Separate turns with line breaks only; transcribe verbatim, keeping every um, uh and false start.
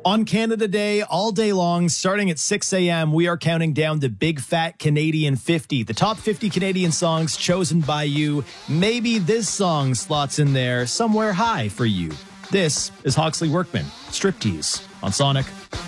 On Canada Day, all day long, starting at six a.m., we are counting down the Big Fat Canadian fifty, the top fifty Canadian songs chosen by you. Maybe this song slots in there somewhere high for you. This is Hawksley Workman, Striptease on Sonic.